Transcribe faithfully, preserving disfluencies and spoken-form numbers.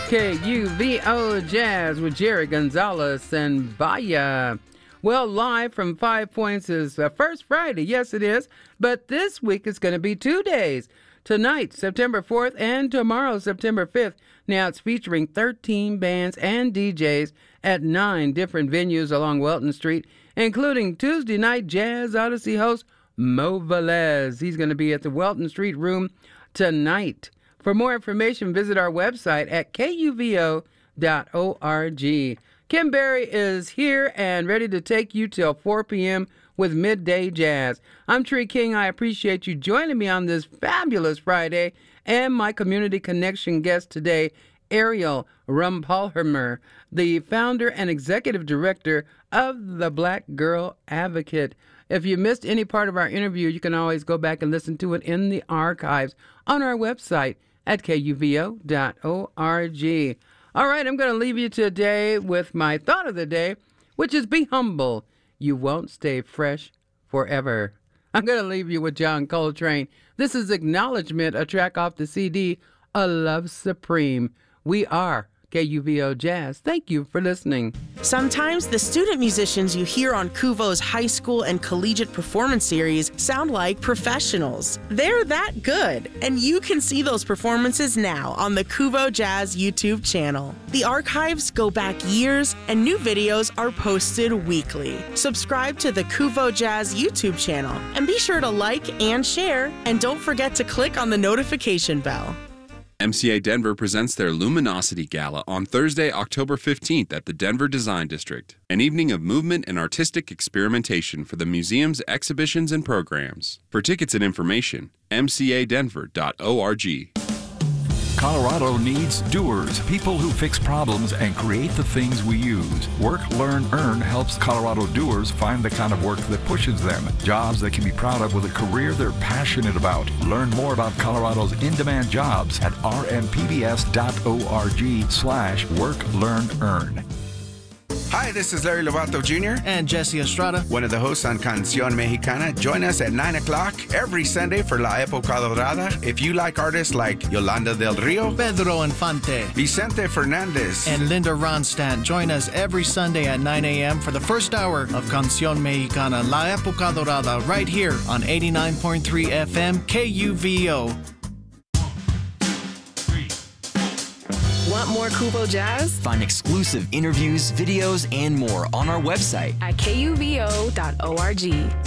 K U V O Jazz with Jerry Gonzalez and Baya. Well, live from Five Points is uh, first Friday. Yes, it is. But this week it's going to be two days. Tonight, September fourth, and tomorrow, September fifth. Now, it's featuring thirteen bands and D Js at nine different venues along Welton Street, including Tuesday night Jazz Odyssey host Mo Velez. He's going to be at the Welton Street Room tonight. For more information, visit our website at K U V O dot org. Kim Berry is here and ready to take you till four p.m. with Midday Jazz. I'm Tree King. I appreciate you joining me on this fabulous Friday, and my community connection guest today, Ariel Rumpelheimer, the founder and executive director of the Black Girl Advocate. If you missed any part of our interview, you can always go back and listen to it in the archives on our website at K U V O dot org. All right, I'm going to leave you today with my thought of the day, which is be humble. You won't stay fresh forever. I'm going to leave you with John Coltrane. This is Acknowledgement, a track off the C D, A Love Supreme. We are K U V O Jazz. Thank you for listening. Sometimes the student musicians you hear on Kuvo's high school and collegiate performance series sound like professionals. They're that good, and you can see those performances now on the Kuvo Jazz YouTube channel. The archives go back years, and new videos are posted weekly. Subscribe to the Kuvo Jazz YouTube channel, and be sure to like and share, and don't forget to click on the notification bell. M C A Denver presents their Luminosity Gala on Thursday, October fifteenth at the Denver Design District, an evening of movement and artistic experimentation for the museum's exhibitions and programs. For tickets and information, M C A denver dot org. Colorado needs doers, people who fix problems and create the things we use. Work, Learn, Earn helps Colorado doers find the kind of work that pushes them. Jobs they can be proud of with a career they're passionate about. Learn more about Colorado's in-demand jobs at r m p b s dot org slash work, learn, earn. Hi, this is Larry Lovato Junior and Jesse Estrada, one of the hosts on Canción Mexicana. Join us at nine o'clock every Sunday for La Época Dorada. If you like artists like Yolanda del Rio, Pedro Infante, Vicente Fernandez, and Linda Ronstadt, join us every Sunday at nine a.m. for the first hour of Canción Mexicana, La Época Dorada, right here on eighty-nine point three F M K U V O. Want more Kuvo Jazz? Find exclusive interviews, videos, and more on our website at K U V O dot org.